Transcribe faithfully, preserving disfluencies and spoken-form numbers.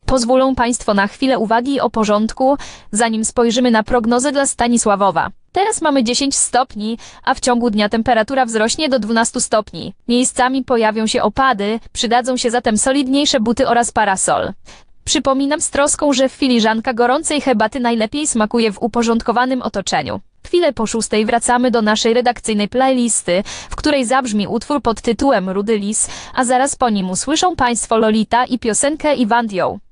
Pozwolą Państwo na chwilę uwagi o porządku, zanim spojrzymy na prognozę dla Stanisławowa. Teraz mamy dziesięć stopni, a w ciągu dnia temperatura wzrośnie do dwunastu stopni. Miejscami pojawią się opady, przydadzą się zatem solidniejsze buty oraz parasol. Przypominam z troską, że filiżanka gorącej herbaty najlepiej smakuje w uporządkowanym otoczeniu. Chwilę po szóstej wracamy do naszej redakcyjnej playlisty, w której zabrzmi utwór pod tytułem Rudy Lis, a zaraz po nim usłyszą Państwo Lolita i piosenkę Iwandio.